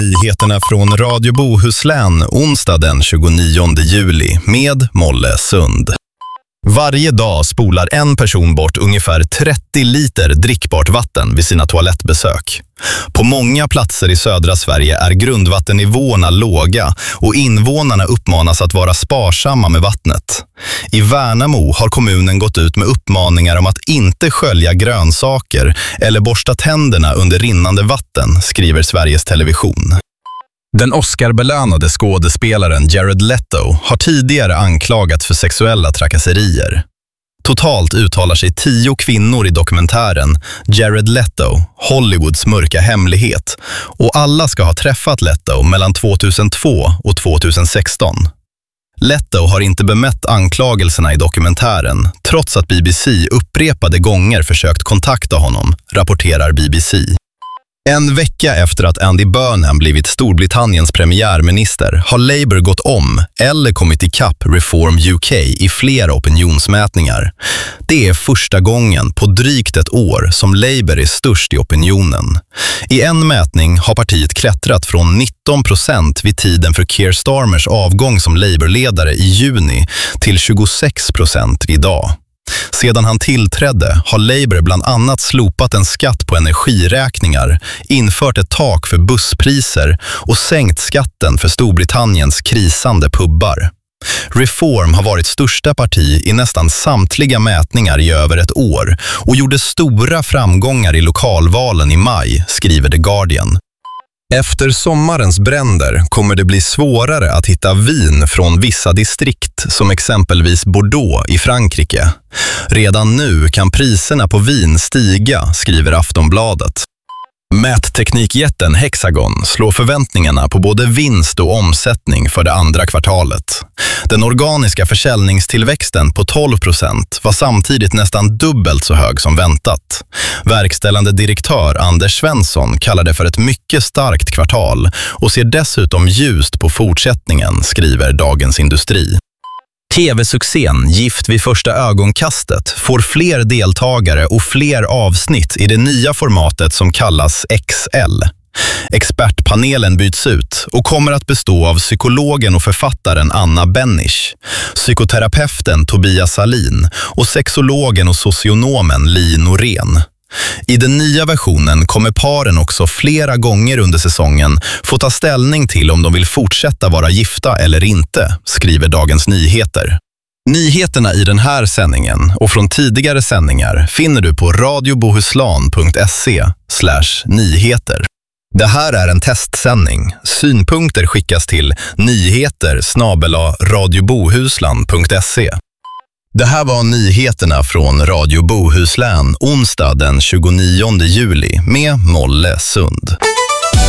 nyheterna från Radio Bohuslän onsdag den 29 juli med Molle Sund. Varje dag spolar en person bort ungefär 30 liter drickbart vatten vid sina toalettbesök. På många platser i södra Sverige är grundvattennivåerna låga och invånarna uppmanas att vara sparsamma med vattnet. I Värnamo har kommunen gått ut med uppmaningar om att inte skölja grönsaker eller borsta tänderna under rinnande vatten, skriver Sveriges Television. Den Oscarbelönade skådespelaren Jared Leto har tidigare anklagats för sexuella trakasserier. Totalt uttalar sig 10 kvinnor i dokumentären Jared Leto, Hollywoods mörka hemlighet, och alla ska ha träffat Leto mellan 2002 och 2016. Leto har inte bemött anklagelserna i dokumentären, trots att BBC upprepade gånger försökt kontakta honom, rapporterar BBC. En vecka efter att Andy Burnham blivit Storbritanniens premiärminister har Labour gått om eller kommit ikapp Reform UK i flera opinionsmätningar. Det är första gången på drygt ett år som Labour är störst i opinionen. I en mätning har partiet klättrat från 19% vid tiden för Keir Starmers avgång som Labour-ledare i juni till 26% idag. Sedan han tillträdde har Labour bland annat slopat en skatt på energiräkningar, infört ett tak för busspriser och sänkt skatten för Storbritanniens krisande pubbar. Reform har varit största parti i nästan samtliga mätningar i över ett år och gjorde stora framgångar i lokalvalen i maj, skriver The Guardian. Efter sommarens bränder kommer det bli svårare att hitta vin från vissa distrikt, som exempelvis Bordeaux i Frankrike. Redan nu kan priserna på vin stiga, skriver Aftonbladet. Mätteknikjätten Hexagon slår förväntningarna på både vinst och omsättning för det andra kvartalet. Den organiska försäljningstillväxten på 12% var samtidigt nästan dubbelt så hög som väntat. Verkställande direktör Anders Svensson kallar det för ett mycket starkt kvartal och ser dessutom ljust på fortsättningen, skriver Dagens Industri. TV-succén Gift vid första ögonkastet får fler deltagare och fler avsnitt i det nya formatet som kallas XL. Expertpanelen byts ut och kommer att bestå av psykologen och författaren Anna Benisch, psykoterapeuten Tobias Salin och sexologen och socionomen Li Norén. I den nya versionen kommer paren också flera gånger under säsongen få ta ställning till om de vill fortsätta vara gifta eller inte, skriver Dagens Nyheter. Nyheterna i den här sändningen och från tidigare sändningar finner du på radiobohuslän.se/nyheter. Det här är en testsändning. Synpunkter skickas till nyheter@radiobohuslän.se. Det här var nyheterna från Radio Bohuslän onsdag den 29 juli med Molle Sund.